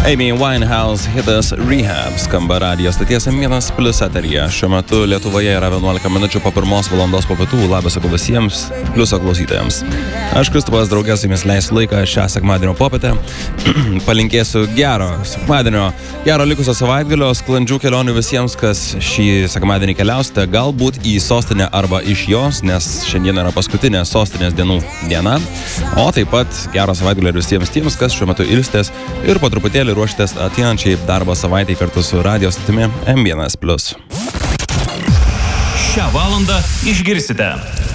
Amy Winehouse hitas Rehab skamba radijos stoties M1+ eteryje. Šiuo metu Lietuvoje yra 11 minučių po 1 valandos po pietų. Labas sakau visiems, pliuso klausytojams. Aš Kristupas draugės su jumis leisiu laiką šią sekmadienio popietę. Palinkėsiu gero sekmadienio, gero likusio savaitgalio, sklandžių kelionių visiems, kas šį sekmadienį keliausite, galbūt į sostinę arba iš jos, nes šiandien yra paskutinė sostinės dienų diena. O taip pat gero savaitgalio ir visiems tiems, kas šiuo metu ilsitės ir po truputėlį ruoštės ateinančiai darbo savaitei kartu su radio stotimi M1+. Šią valandą išgirsite